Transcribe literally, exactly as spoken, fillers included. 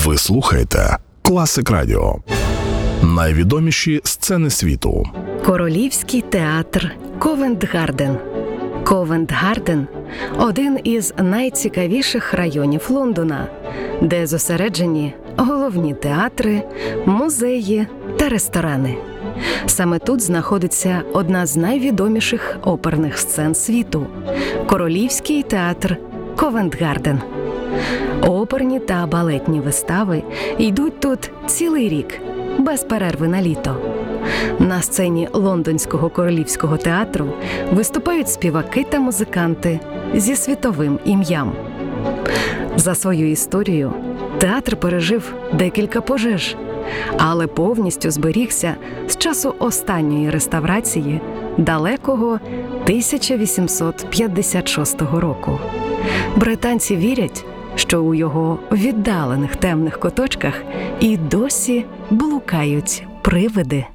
Ви слухаєте Класик Радіо. Найвідоміші сцени світу. Королівський театр Ковент-Гарден. Ковент-Гарден – один із найцікавіших районів Лондона, де зосереджені головні театри, музеї та ресторани. Саме тут знаходиться одна з найвідоміших оперних сцен світу – Королівський театр Ковент-Гарден. Оперні та балетні вистави йдуть тут цілий рік, без перерви на літо. На сцені Лондонського королівського театру виступають співаки та музиканти зі світовим ім'ям. За свою історію театр пережив декілька пожеж, але повністю зберігся з часу останньої реставрації далекого тисяча вісімсот п'ятдесят шостого року. Британці вірять, що у його віддалених темних куточках і досі блукають привиди.